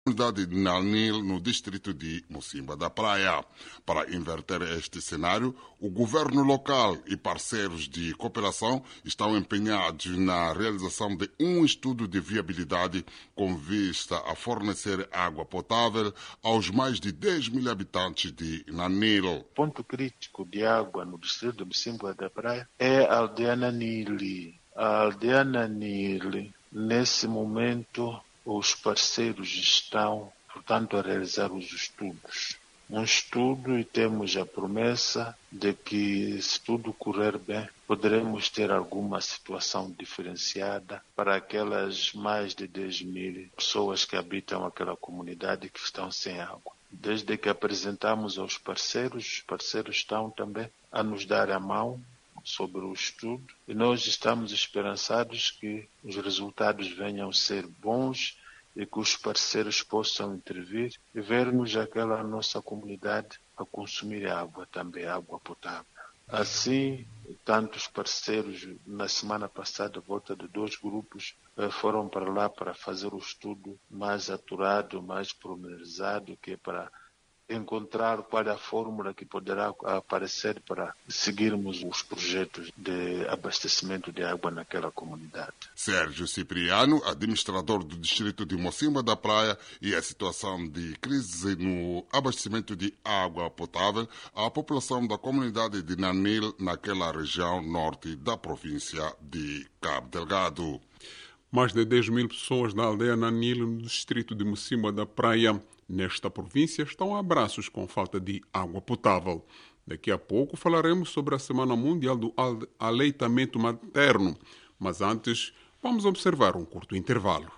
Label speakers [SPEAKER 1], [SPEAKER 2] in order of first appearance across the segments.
[SPEAKER 1] comunidade de Nanil, no distrito de Mocimba da Praia. Para inverter este cenário, o governo local e parceiros de cooperação estão empenhados na realização de um estudo de viabilidade com vista a fornecer água potável aos mais de 10 mil habitantes de Nanil.
[SPEAKER 2] Ponto crítico de água no distrito de Mocimba da Praia é a aldeia Nanil. A aldeia Nanil, nesse momento, os parceiros estão, portanto, a realizar os estudos. Um estudo e temos a promessa de que, se tudo correr bem, poderemos ter alguma situação diferenciada para aquelas mais de 10 mil pessoas que habitam aquela comunidade que estão sem água. Desde que apresentamos aos parceiros, os parceiros estão também a nos dar a mão sobre o estudo e nós estamos esperançados que os resultados venham ser bons e que os parceiros possam intervir e vermos aquela nossa comunidade a consumir água também, água potável. Assim, tantos parceiros, na semana passada, a volta de 2 grupos, foram para lá para fazer o estudo mais aturado, mais pormenorizado, que é para encontrar qual é a fórmula que poderá aparecer para seguirmos os projetos de abastecimento de água naquela comunidade.
[SPEAKER 1] Sérgio Cipriano, administrador do distrito de Mocimba da Praia, e a situação de crise no abastecimento de água potável à população da comunidade de Nanil, naquela região norte da província de Cabo Delgado.
[SPEAKER 3] Mais de 10 mil pessoas da aldeia Nanil, no distrito de Mocimba da Praia, nesta província, estão a braços com falta de água potável. Daqui a pouco falaremos sobre a Semana Mundial do Aleitamento Materno. Mas antes, vamos observar um curto intervalo.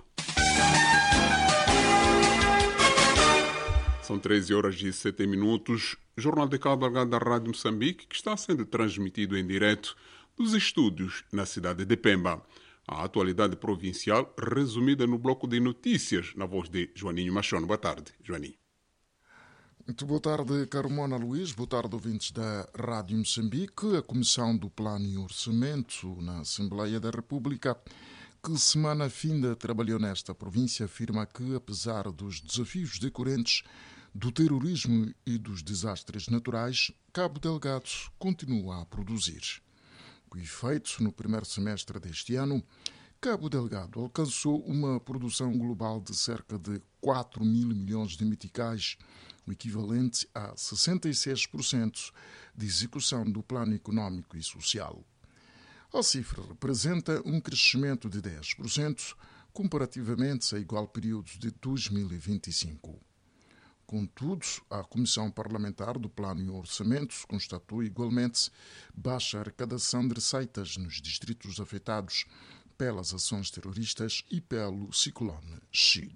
[SPEAKER 3] São 13h07. Jornal de Cabo Delgado da Rádio Moçambique, que está sendo transmitido em direto dos estúdios na cidade de Pemba. A atualidade provincial resumida no bloco de notícias, na voz de Joaninho Machón. Boa tarde, Joaninho.
[SPEAKER 4] Muito boa tarde, Carmona Luís. Boa tarde, ouvintes da Rádio Moçambique. A Comissão do Plano e Orçamento na Assembleia da República, que semana finda trabalhou nesta província, afirma que, apesar dos desafios decorrentes do terrorismo e dos desastres naturais, Cabo Delgado continua a produzir. Com efeito, no primeiro semestre deste ano, Cabo Delgado alcançou uma produção global de cerca de 4 mil milhões de meticais, o equivalente a 66% de execução do Plano Econômico e Social. A cifra representa um crescimento de 10% comparativamente a igual período de 2025. Contudo, a Comissão Parlamentar do Plano e Orçamento constatou igualmente baixa arrecadação de receitas nos distritos afetados pelas ações terroristas e pelo ciclone Chido.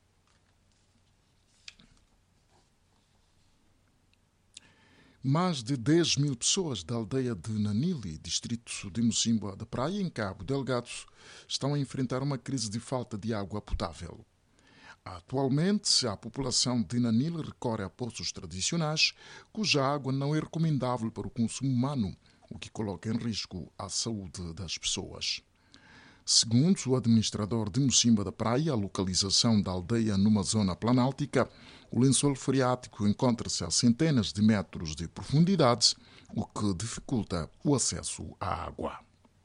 [SPEAKER 4] Mais de 10 mil pessoas da aldeia de Nanili, distrito de Mocimba da Praia, em Cabo Delgado, estão a enfrentar uma crise de falta de água potável. Atualmente, a população de Nanil recorre a poços tradicionais, cuja água não é recomendável para o consumo humano, o que coloca em risco a saúde das pessoas. Segundo o administrador de Mocimba da Praia, a localização da aldeia numa zona planáltica, o lençol freático encontra-se a centenas de metros de profundidade, o que dificulta o acesso à água.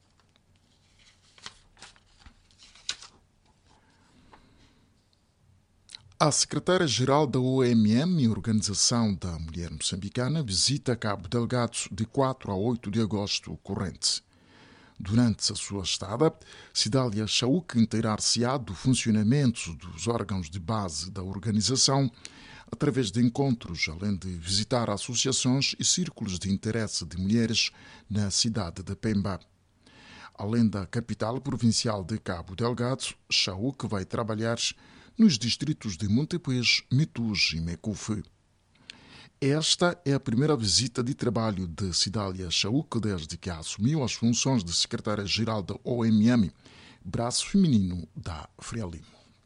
[SPEAKER 4] A secretária-geral da OMM, Organização da Mulher Moçambicana, visita Cabo Delgado de 4 a 8 de agosto corrente. Durante a sua estada, Cidália Chauk inteirar-se-á do funcionamento dos órgãos de base da organização, através de encontros, além de visitar associações e círculos de interesse de mulheres na cidade de Pemba. Além da capital provincial de Cabo Delgado, Chauk vai trabalhar nos distritos de Montepuez, Metus e Mecufe. Esta é a primeira visita de trabalho de Cidália Chauk desde que assumiu as funções de secretária-geral da OMM, braço feminino da Frelimo.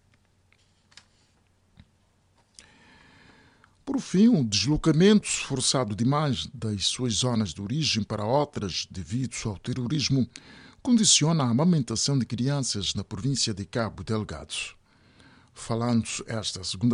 [SPEAKER 4] Por fim, o deslocamento forçado demais das suas zonas de origem para outras devido ao terrorismo condiciona a amamentação de crianças na província de Cabo Delgado. falando esta segunda